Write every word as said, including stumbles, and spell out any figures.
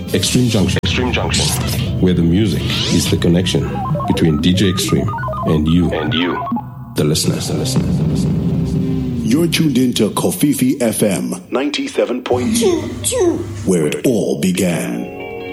Extreme Junction. Extreme Junction. Where the music is the connection between D J Extreme and you. And you. The listeners. The listeners. The listeners. You're tuned into Kofifi F M ninety-seven point two, where it all began.